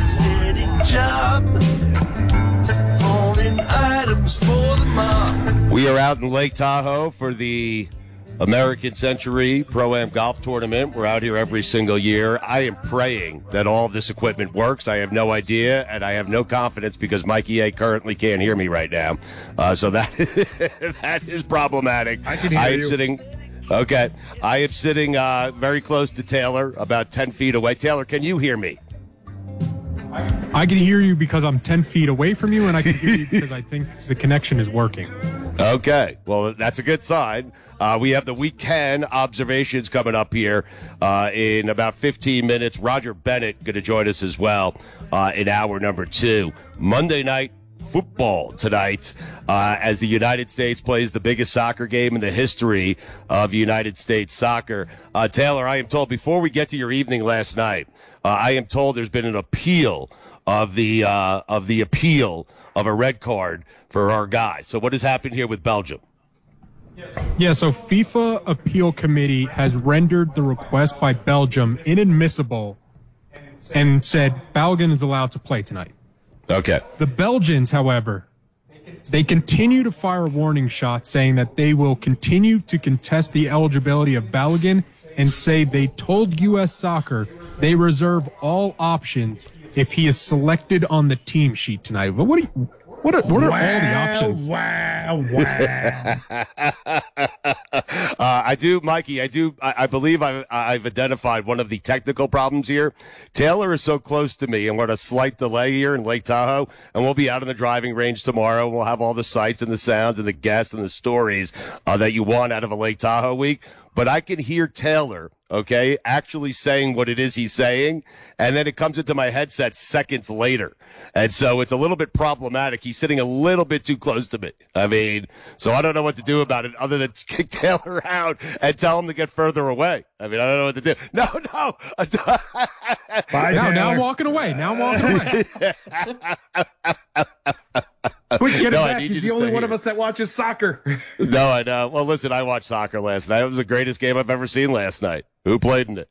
We are out in Lake Tahoe for the American Century Pro-Am Golf Tournament. We're out here every single year. I am praying that all of this equipment works. I have no idea, and I have no confidence because Mikey A currently can't hear me right now. Uh, so that that is problematic. I can hear I am you. sitting. Okay, I am sitting uh, very close to Taylor, about ten feet away. Taylor, can you hear me? I can hear you because I'm ten feet away from you, and I can hear you because I think the connection is working. Okay, well, that's a good sign. Uh, we have the Week ten observations coming up here uh, in about fifteen minutes. Roger Bennett going to join us as well uh, in hour number two. Monday night football tonight uh, as the United States plays the biggest soccer game in the history of United States soccer. Uh, Taylor, I am told, before we get to your evening last night, uh, I am told there's been an appeal of the uh, of the appeal of a red card for our guy. So what has happened here with Belgium? Yeah, so FIFA Appeal Committee has rendered the request by Belgium inadmissible and said Balogun is allowed to play tonight. Okay. The Belgians, however, they continue to fire warning shots saying that they will continue to contest the eligibility of Balogun and say they told U S Soccer they reserve all options if he is selected on the team sheet tonight. But what do you... What are, what are wow, all the options? Wow, wow. uh, I do, Mikey, I do, I, I believe I've, I've identified one of the technical problems here. Taylor is so close to me, and we're at a slight delay here in Lake Tahoe, and we'll be out in the driving range tomorrow. We'll have all the sights and the sounds and the guests and the stories uh, that you want out of a Lake Tahoe week. But I can hear Taylor, okay, actually saying what it is he's saying, and then it comes into my headset seconds later. And so it's a little bit problematic. He's sitting a little bit too close to me. I mean, so I don't know what to do about it other than kick Taylor out and tell him to get further away. I mean, I don't know what to do. No, no. Bye, now, now I'm walking away. Now I'm walking away. Quick, get no, it back. He's the only one here. of us that watches soccer. No, I know. Well, listen, I watched soccer last night. It was the greatest game I've ever seen last night. Who played in it?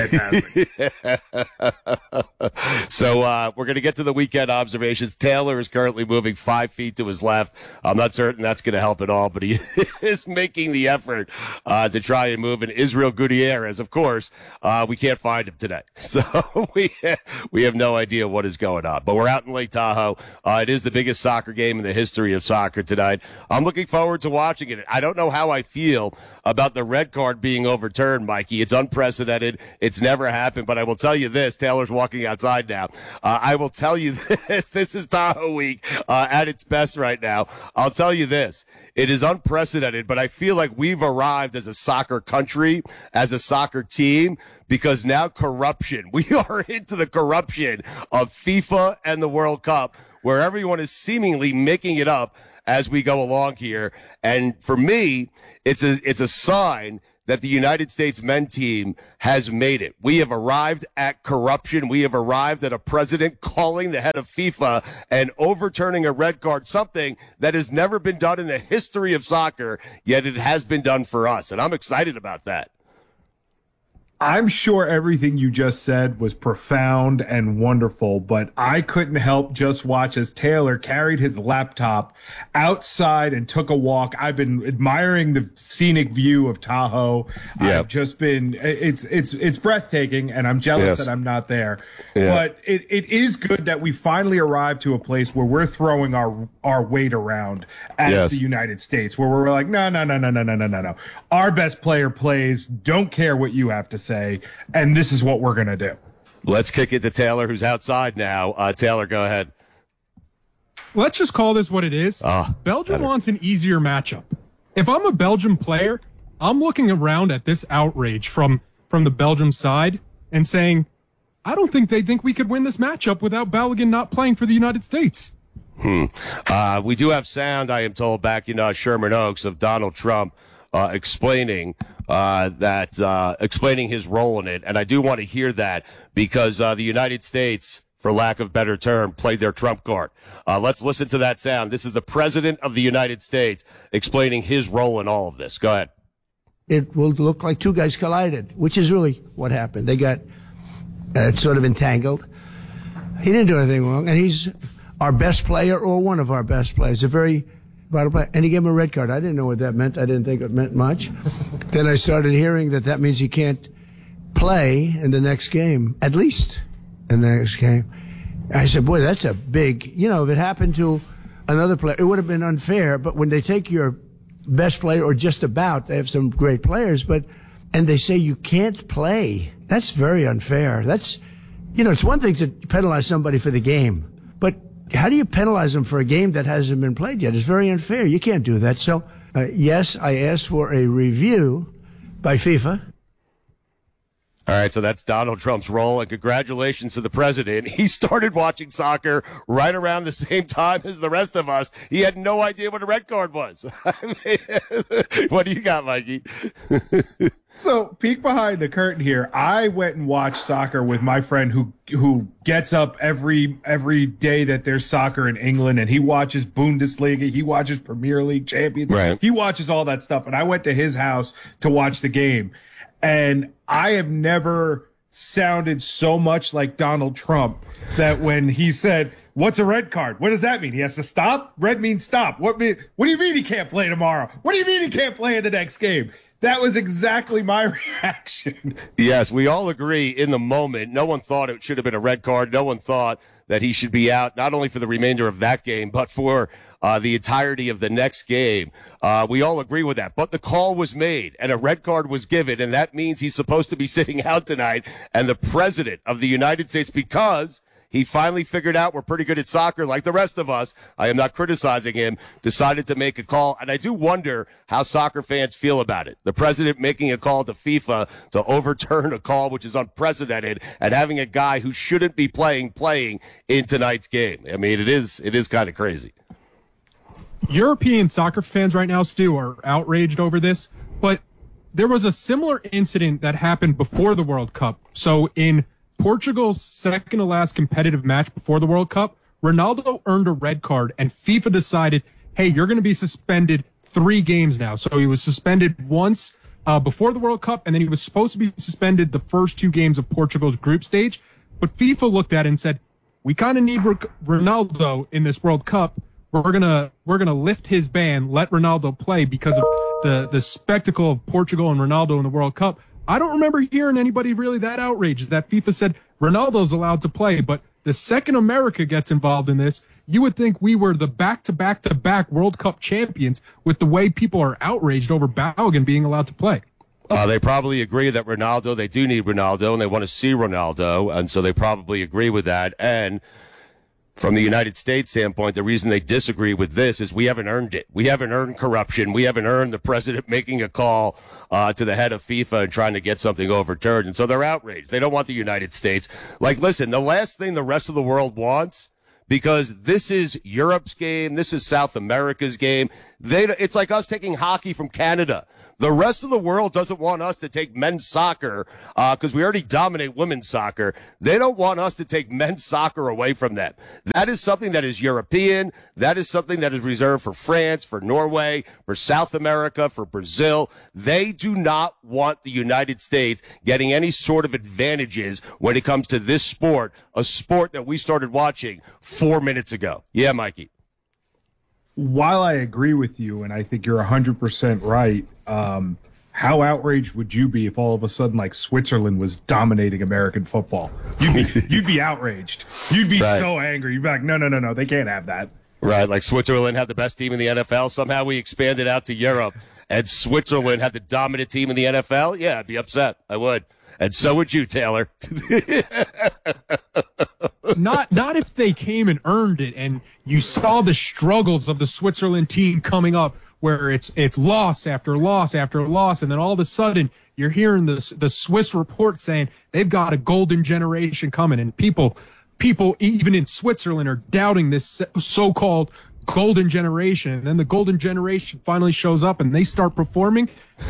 So uh, we're going to get to the weekend observations. Taylor is currently moving five feet to his left. I'm not certain that's going to help at all, but he is making the effort uh, to try and move. And Israel Gutierrez, of course, uh, we can't find him today. So we we have no idea what is going on. But we're out in Lake Tahoe. Uh, it is the biggest soccer game in the history of soccer tonight. I'm looking forward to watching it. I don't know how I feel about the red card being overturned, Mikey. It's unprecedented. It's never happened. But I will tell you this. Taylor's walking outside now. Uh, I will tell you this. This is Tahoe week uh, at its best right now. I'll tell you this. It is unprecedented, but I feel like we've arrived as a soccer country, as a soccer team, because now corruption. We are into the corruption of FIFA and the World Cup, where everyone is seemingly making it up as we go along here. And for me, it's a, it's a sign that the United States men's team has made it. We have arrived at corruption. We have arrived at a president calling the head of FIFA and overturning a red card, something that has never been done in the history of soccer, yet it has been done for us. And I'm excited about that. I'm sure everything you just said was profound and wonderful, but I couldn't help just watch as Taylor carried his laptop outside and took a walk. I've been admiring the scenic view of Tahoe. Yeah. I've just been, it's, it's, it's breathtaking, and I'm jealous Yes. that I'm not there. Yeah. But it, it is good that we finally arrived to a place where we're throwing our, our weight around as Yes. the United States, where we're like, no, no, no, no, no, no, no, no, no. Our best player plays, don't care what you have to say. Say, and this is what we're going to do. Let's kick it to Taylor, who's outside now. Uh, Taylor, go ahead. Let's just call this what it is. Ah, Belgium better. wants an easier matchup. If I'm a Belgium player, I'm looking around at this outrage from, from the Belgium side and saying, I don't think they think we could win this matchup without Balogun not playing for the United States. Hmm. Uh, we do have sound, I am told, back in uh, Sherman Oaks of Donald Trump uh, explaining uh, that, uh, explaining his role in it. And I do want to hear that because uh, the United States, for lack of a better term, played their trump card. Uh, let's listen to that sound. This is the President of the United States explaining his role in all of this. Go ahead. It will look like two guys collided, which is really what happened. They got uh, sort of entangled. He didn't do anything wrong, and he's our best player or one of our best players, a very vital player. And he gave him a red card. I didn't know what that meant. I didn't think it meant much. Then I started hearing that that means he can't play in the next game, at least in the next game. I said, boy, that's a big, you know, if it happened to another player, it would have been unfair. But when they take your best player, or just about, they have some great players, but, and they say you can't play, that's very unfair. That's, you know, it's one thing to penalize somebody for the game, but how do you penalize them for a game that hasn't been played yet? It's very unfair. You can't do that. So, uh, yes, I asked for a review by FIFA. All right, so that's Donald Trump's role, and congratulations to the president. He started watching soccer right around the same time as the rest of us. He had no idea what a red card was. I mean, what do you got, Mikey? So, peek behind the curtain here. I went and watched soccer with my friend who who gets up every every day that there's soccer in England, and he watches Bundesliga, he watches Premier League, Champions, right. He watches all that stuff. And I went to his house to watch the game, and I have never sounded so much like Donald Trump that when he said, "What's a red card? What does that mean? He has to stop? Red means stop. What mean, What do you mean he can't play tomorrow? What do you mean he can't play in the next game?" That was exactly my reaction. Yes, we all agree in the moment. No one thought it should have been a red card. No one thought that he should be out, not only for the remainder of that game, but for uh, the entirety of the next game. Uh, we all agree with that. But the call was made, and a red card was given, and that means he's supposed to be sitting out tonight. And the president of the United States, because he finally figured out we're pretty good at soccer like the rest of us, I am not criticizing him, decided to make a call. And I do wonder how soccer fans feel about it. The president making a call to FIFA to overturn a call which is unprecedented, and having a guy who shouldn't be playing, playing in tonight's game. I mean, it is, it is kind of crazy. European soccer fans right now, Stu, are outraged over this, but there was a similar incident that happened before the World Cup. So in Portugal's second to last competitive match before the World Cup, Ronaldo earned a red card, and FIFA decided, hey, you're going to be suspended three games now. So he was suspended once uh, before the World Cup, and then he was supposed to be suspended the first two games of Portugal's group stage. But FIFA looked at it and said, we kind of need R- Ronaldo in this World Cup. We're going to we're gonna lift his ban, let Ronaldo play because of the, the spectacle of Portugal and Ronaldo in the World Cup. I don't remember hearing anybody really that outraged that FIFA said Ronaldo's allowed to play. But the second America gets involved in this, You would think we were the back-to-back-to-back World Cup champions with the way people are outraged over Balogun being allowed to play. Uh, they probably agree that Ronaldo, they do need Ronaldo, and they want to see Ronaldo, and so they probably agree with that. And from the United States standpoint, the reason they disagree with this is we haven't earned it. We haven't earned corruption. We haven't earned the president making a call uh, to the head of FIFA and trying to get something overturned. And so they're outraged. They don't want the United States. Like, listen, the last thing the rest of the world wants, because this is Europe's game, this is South America's game. They, it's like us taking hockey from Canada. The rest of the world doesn't want us to take men's soccer because uh, we already dominate women's soccer. They don't want us to take men's soccer away from them. That is something that is European. That is something that is reserved for France, for Norway, for South America, for Brazil. They do not want the United States getting any sort of advantages when it comes to this sport, a sport that we started watching four minutes ago. Yeah, Mikey. While I agree with you, and I think you're one hundred percent right, um, how outraged would you be if all of a sudden, like, Switzerland was dominating American football? You'd be, you'd be outraged. You'd be right. so angry. You'd be like, no, no, no, no, they can't have that. Right, like Switzerland had the best team in the N F L. Somehow we expanded out to Europe, and Switzerland had the dominant team in the N F L. Yeah, I'd be upset. I would. And so would you, Taylor. Not not if they came and earned it, and you saw the struggles of the Switzerland team coming up, where it's it's loss after loss after loss, and then all of a sudden you're hearing the the Swiss report saying they've got a golden generation coming, and people people even in Switzerland are doubting this so-called golden generation, and then the golden generation finally shows up and they start performing.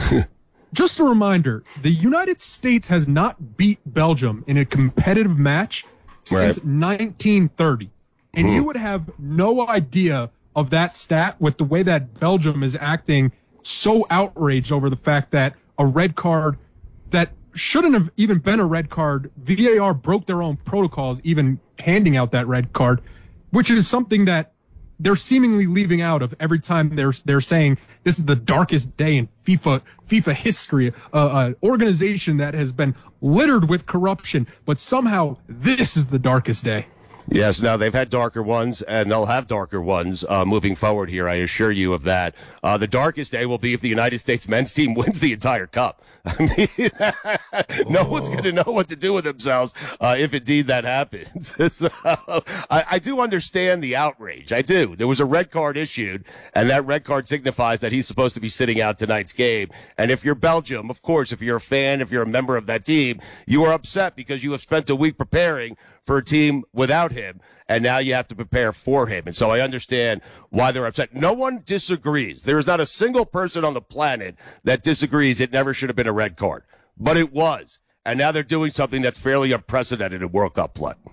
Just a reminder, the United States has not beat Belgium in a competitive match since right. nineteen thirty. And mm. you would have no idea of that stat with the way that Belgium is acting so outraged over the fact that a red card that shouldn't have even been a red card, V A R broke their own protocols even handing out that red card, which is something that they're seemingly leaving out of every time they're they're saying this is the darkest day in FIFA FIFA history, uh, an organization that has been littered with corruption, but somehow this is the darkest day. Yes, no, they've had darker ones, and they'll have darker ones uh, moving forward here. I assure you of that. Uh, the darkest day will be if the United States men's team wins the entire cup. I mean, no oh. one's going to know what to do with themselves uh, if indeed that happens. So, I, I do understand the outrage. I do. There was a red card issued, and that red card signifies that he's supposed to be sitting out tonight's game. And if you're Belgium, of course, if you're a fan, if you're a member of that team, you are upset because you have spent a week preparing for a team without him, and now you have to prepare for him. And so I understand why they're upset. No one disagrees. There is not a single person on the planet that disagrees it never should have been a red card. But it was. And now they're doing something that's fairly unprecedented in World Cup play.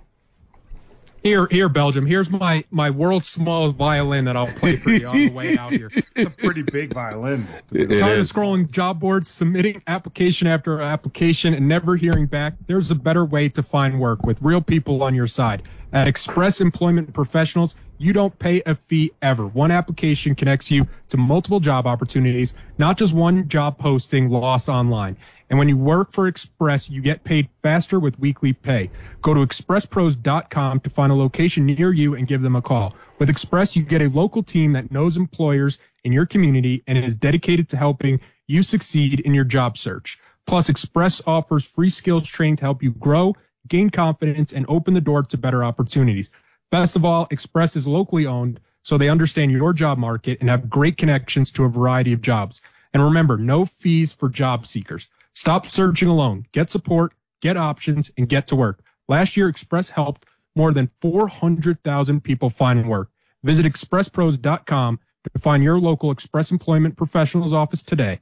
Here, here, Belgium. Here's my, my world's smallest violin that I'll play for you on the way out here. It's a pretty big violin. Tired of scrolling job boards, submitting application after application, and never hearing back? There's a better way to find work with real people on your side. At Express Employment Professionals, you don't pay a fee ever. One application connects you to multiple job opportunities, not just one job posting lost online. And when you work for Express, you get paid faster with weekly pay. Go to express pros dot com to find a location near you and give them a call. With Express, you get a local team that knows employers in your community and is dedicated to helping you succeed in your job search. Plus, Express offers free skills training to help you grow, gain confidence, and open the door to better opportunities. Best of all, Express is locally owned, so they understand your job market and have great connections to a variety of jobs. And remember, no fees for job seekers. Stop searching alone. Get support, get options, and get to work. Last year, Express helped more than four hundred thousand people find work. Visit express pros dot com to find your local Express Employment Professionals office today.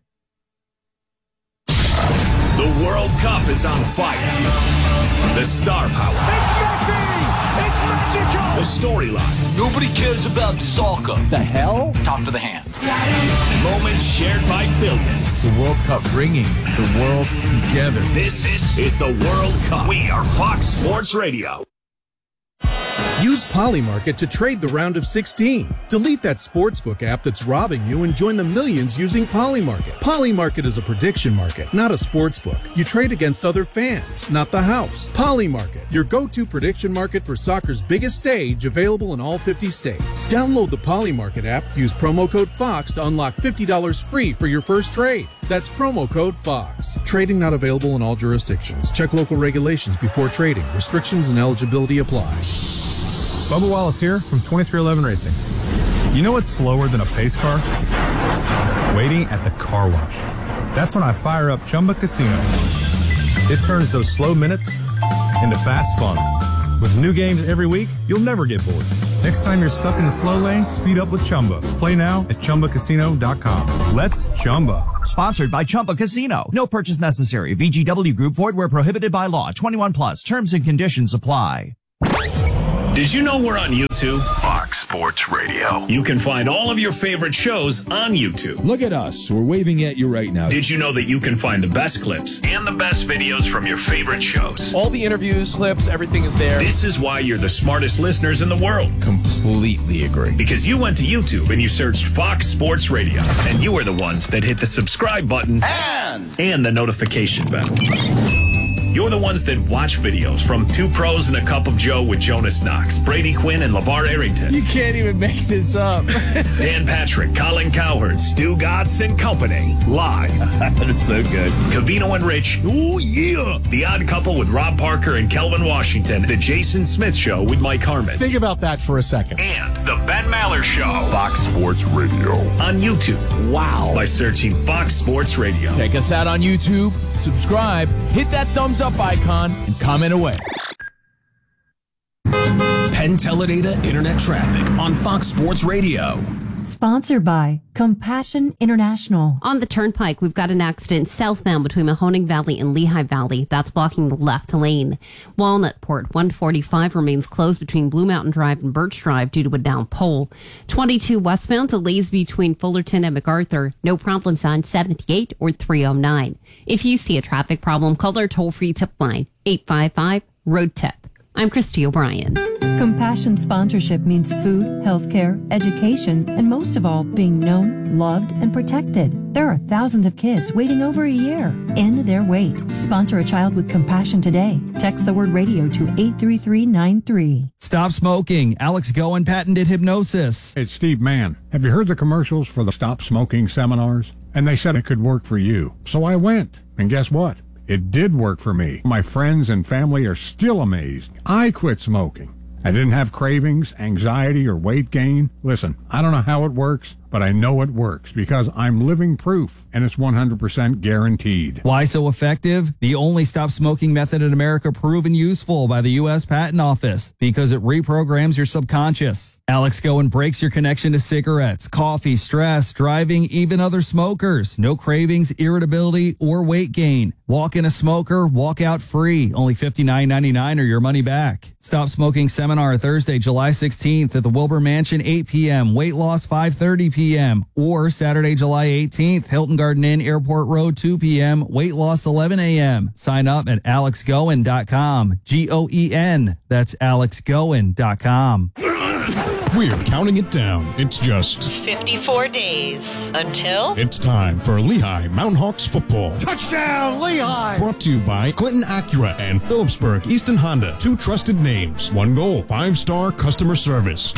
The World Cup is on fire. The star power. It's Messi! It's magical! The storylines. Nobody cares about soccer. The hell? Talk to the hand. Moments shared by billions. The World Cup bringing the world together. This, this is the World Cup. We are Fox Sports Radio. Use Polymarket to trade the round of sixteen. Delete that sportsbook app that's robbing you and join the millions using Polymarket. Polymarket is a prediction market, not a sportsbook. You trade against other fans, not the house. Polymarket, your go-to prediction market for soccer's biggest stage, available in all fifty states. Download the Polymarket app, use promo code FOX to unlock fifty dollars free for your first trade. That's promo code FOX. Trading not available in all jurisdictions. Check local regulations before trading. Restrictions and eligibility apply. Bubba Wallace here from twenty-three eleven Racing. You know what's slower than a pace car? Waiting at the car wash. That's when I fire up Chumba Casino. It turns those slow minutes into fast fun. With new games every week, you'll never get bored. Next time you're stuck in the slow lane, speed up with Chumba. Play now at Chumba Casino dot com. Let's Chumba. Sponsored by Chumba Casino. No purchase necessary. V G W Group. Void where prohibited by law. twenty-one plus. Terms and conditions apply. Did you know we're on YouTube? Fox Sports Radio. You can find all of your favorite shows on YouTube. Look at us. We're waving at you right now. Did you know that you can find the best clips and the best videos from your favorite shows? All the interviews, clips, everything is there. This is why you're the smartest listeners in the world. Completely agree. Because you went to YouTube and you searched Fox Sports Radio. And you are the ones that hit the subscribe button and, and the notification bell. You're the ones that watch videos from Two Pros and a Cup of Joe with Jonas Knox, Brady Quinn, and LeVar Arrington. You can't even make this up. Dan Patrick, Colin Cowherd, Stu Gatz and Company. Live. That is so good. Cavino and Rich. Oh, yeah. The Odd Couple with Rob Parker and Kelvin Washington. The Jason Smith Show with Mike Harmon. Think about that for a second. And The Ben Maller Show. Fox Sports Radio. On YouTube. Wow. By searching Fox Sports Radio. Check us out on YouTube. Subscribe. Hit that thumbs up icon and comment away. Penn Teledata Internet Traffic on Fox Sports Radio. Sponsored by Compassion International. On the Turnpike, we've got an accident southbound between Mahoning Valley and Lehigh Valley. That's blocking the left lane. Walnutport one forty-five remains closed between Blue Mountain Drive and Birch Drive due to a down pole. twenty-two westbound delays between Fullerton and MacArthur. No problems on seventy-eight or three oh nine. If you see a traffic problem, call our toll-free tip line, eight five five, road tip. I'm Christy O'Brien. Compassion sponsorship means food, healthcare, education, and most of all, being known, loved, and protected. There are thousands of kids waiting over a year. End their wait. Sponsor a child with compassion today. Text the word radio to eight three three nine three. Stop smoking. Alex Goen patented hypnosis. It's Steve Mann. Have you heard the commercials for the Stop Smoking seminars? And they said it could work for you. So I went. And guess what? It did work for me. My friends and family are still amazed. I quit smoking. I didn't have cravings, anxiety, or weight gain. Listen, I don't know how it works, but I know it works because I'm living proof, and it's one hundred percent guaranteed. Why so effective? The only stop smoking method in America proven useful by the U S Patent Office because it reprograms your subconscious. Alex Goen breaks your connection to cigarettes, coffee, stress, driving, even other smokers. No cravings, irritability, or weight gain. Walk in a smoker, walk out free. Only fifty-nine ninety-nine or your money back. Stop Smoking Seminar Thursday, July sixteenth at the Wilbur Mansion, eight p.m. Weight loss, five thirty p.m. Or Saturday, July eighteenth, Hilton Garden Inn, Airport Road, two p.m. Weight loss, eleven a.m. Sign up at alex goen dot com. G O E N. That's alex goen dot com. We're counting it down. It's just fifty-four days until it's time for Lehigh Mountain Hawks football. Touchdown, Lehigh! Brought to you by Clinton Acura and Phillipsburg Easton Honda. Two trusted names. One goal. Five-star customer service.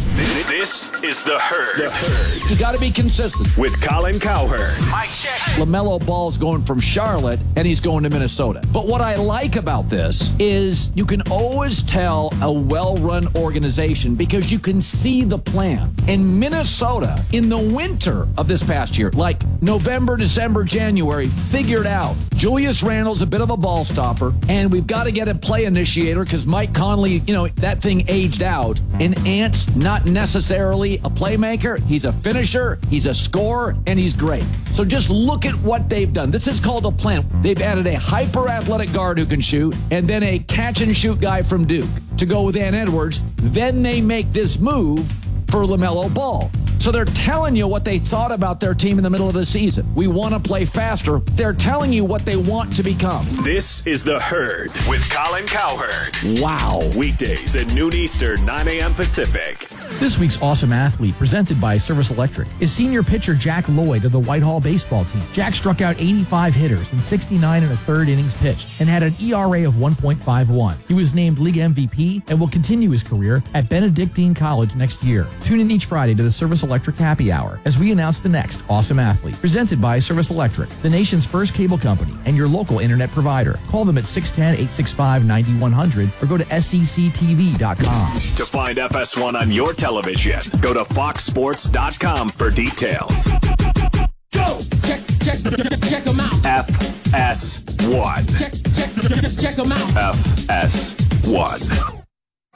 This is The Herd. The Herd. You got to be consistent. With Colin Cowherd. Mike check. LaMelo Ball's going from Charlotte, and he's going to Minnesota. But what I like about this is you can always tell a well-run organization because you can see the plan. In Minnesota, in the winter of this past year, like November, December, January, figured out Julius Randle's a bit of a ball stopper, and we've got to get a play initiator because Mike Conley, you know, that thing aged out. And Ant's not necessarily a playmaker. He's a finisher, he's a scorer, and he's great. So just look at what they've done. This is called a plan. They've added a hyper-athletic guard who can shoot, and then a catch-and-shoot guy from Duke to go with Ant Edwards. Then they make this move for LaMelo Ball. So they're telling you what they thought about their team in the middle of the season. We want to play faster. They're telling you what they want to become. This is The Herd with Colin Cowherd. Wow. Weekdays at noon Eastern, nine a.m. Pacific. This week's Awesome Athlete, presented by Service Electric, is senior pitcher Jack Lloyd of the Whitehall baseball team. Jack struck out eighty-five hitters in sixty-nine and a third innings pitched and had an E R A of one point five one. He was named league M V P and will continue his career at Benedictine College next year. Tune in each Friday to the Service Electric Happy Hour as we announce the next Awesome Athlete, presented by Service Electric, the nation's first cable company and your local internet provider. Call them at six one zero, eight six five, nine one zero zero or go to S E C T V dot com. To find F S one on your television, go to fox sports dot com for details. Go! Check, check, check them out. F S one. Check, check, check them out. F S one.